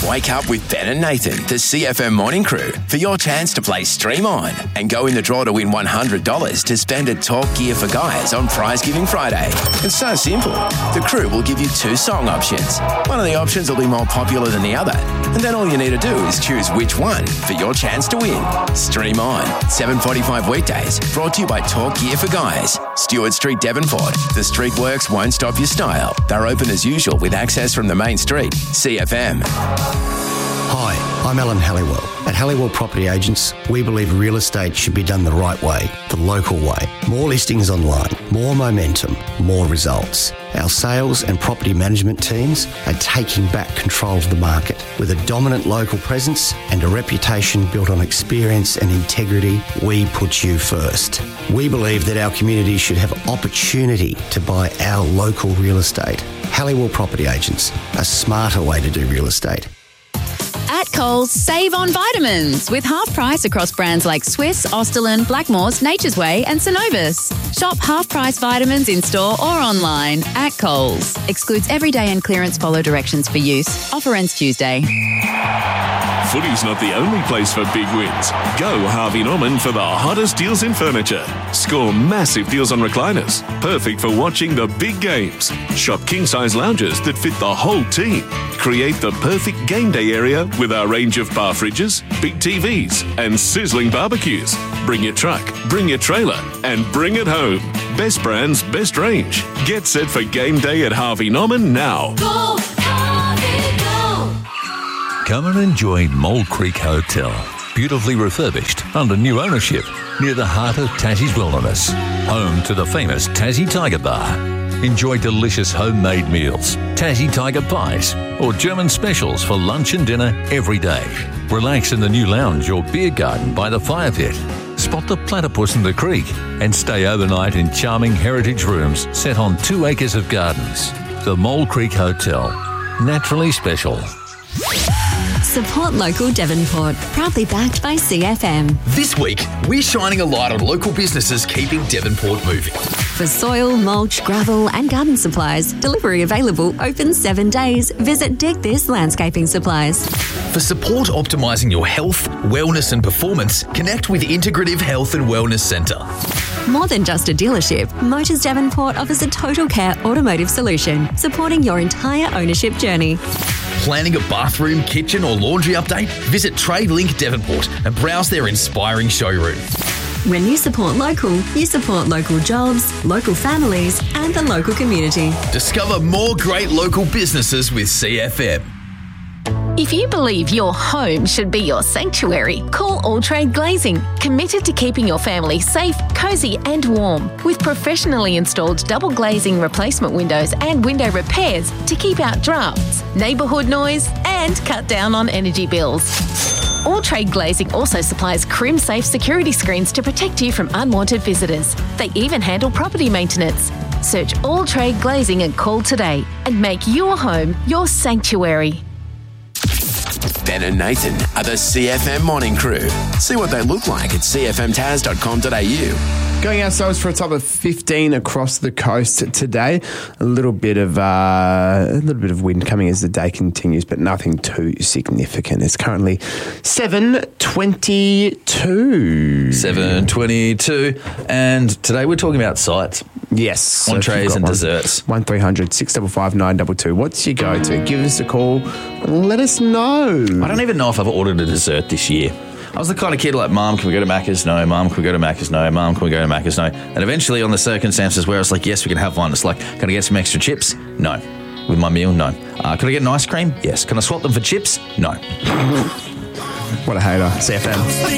Wake up with Ben and Nathan, the CFM morning crew, for your chance to play Stream On and go in the draw to win $100 to spend at Talk Gear for Guys on Prize Giving Friday. It's so simple. The crew will give you 2 song options. One of the options will be more popular than the other, and then all you need to do is choose which one for your chance to win. Stream On, 7:45 weekdays, brought to you by Talk Gear for Guys. Stewart Street, Devonport. The street works won't stop your style. They're open as usual with access from the main street. CFM. Hi, I'm Alan Halliwell. At Halliwell Property Agents, we believe real estate should be done the right way, the local way. More listings online, more momentum, more results. Our sales and property management teams are taking back control of the market. With a dominant local presence and a reputation built on experience and integrity, we put you first. We believe that our community should have opportunity to buy our local real estate. Halliwell Property Agents, a smarter way to do real estate. At Coles, save on vitamins with half price across brands like Swiss, Austerlin, Blackmores, Nature's Way and Synovus. Shop half price vitamins in store or online at Coles. Excludes everyday and clearance. Follow directions for use. Offer ends Tuesday. Footy's not the only place for big wins. Go Harvey Norman for the hottest deals in furniture. Score massive deals on recliners, perfect for watching the big games. Shop king-size lounges that fit the whole team. Create the perfect game day area with our range of bar fridges, big TVs and sizzling barbecues. Bring your truck, bring your trailer and bring it home. Best brands, best range. Get set for game day at Harvey Norman now. Go, Harvey, go! Come and enjoy Mole Creek Hotel. Beautifully refurbished under new ownership near the heart of Tassie's Wilderness. Home to the famous Tassie Tiger Bar. Enjoy delicious homemade meals, Tassie Tiger pies, or German specials for lunch and dinner every day. Relax in the new lounge or beer garden by the fire pit. Spot the platypus in the creek and stay overnight in charming heritage rooms set on 2 acres of gardens. The Mole Creek Hotel. Naturally special. Support local Devonport. Proudly backed by CFM. This week, we're shining a light on local businesses keeping Devonport moving. For soil, mulch, gravel and garden supplies, delivery available, open 7 days. Visit Dig This Landscaping Supplies. For support optimising your health, wellness and performance, connect with Integrative Health and Wellness Centre. More than just a dealership, Motors Devonport offers a total care automotive solution, supporting your entire ownership journey. Planning a bathroom, kitchen or laundry update? Visit TradeLink Devonport and browse their inspiring showroom. When you support local jobs, local families and the local community. Discover more great local businesses with CFM. If you believe your home should be your sanctuary, call All Trade Glazing, committed to keeping your family safe, cosy and warm, with professionally installed double glazing replacement windows and window repairs to keep out drafts, neighbourhood noise and cut down on energy bills. All Trade Glazing also supplies Crim-safe security screens to protect you from unwanted visitors. They even handle property maintenance. Search All Trade Glazing and call today and make your home your sanctuary. Ben and Nathan are the CFM morning crew. See what they look like at cfmtaz.com.au. Going ourselves for a top of 15 across the coast today. A little bit of wind coming as the day continues, but nothing too significant. It's currently 7:22. 7:22, and today we're talking about sides. Yes, entrees and desserts. 1300 655 922. What's your go-to? Give us a call and let us know. I don't even know if I've ordered a dessert this year. I was the kind of kid like, Mum, can we go to Macca's? No. Mum, can we go to Macca's? No. Mum, can we go to Macca's? No. And eventually on the circumstances where I was like, yes, we can have one. It's like, can I get some extra chips? No. With my meal? No. Can I get an ice cream? Yes. Can I swap them for chips? No. What a hater. CFM.